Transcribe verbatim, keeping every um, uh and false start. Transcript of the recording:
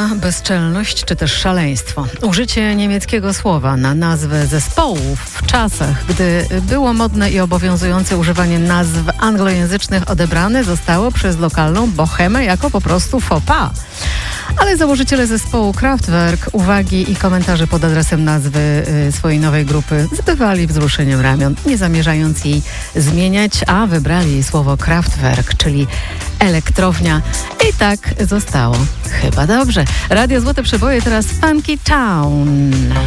bezczelność czy też szaleństwo. Użycie niemieckiego słowa na nazwę zespołów w czasach, gdy było modne i obowiązujące używanie nazw anglojęzycznych, odebrane zostało przez lokalną bohemę jako po prostu faux pas. Ale założyciele zespołu Kraftwerk uwagi i komentarze pod adresem nazwy y, swojej nowej grupy zbywali wzruszeniem ramion, nie zamierzając jej zmieniać, a wybrali jej słowo Kraftwerk, czyli elektrownia. I tak zostało. Chyba dobrze. Radio Złote Przeboje, teraz Funky Town.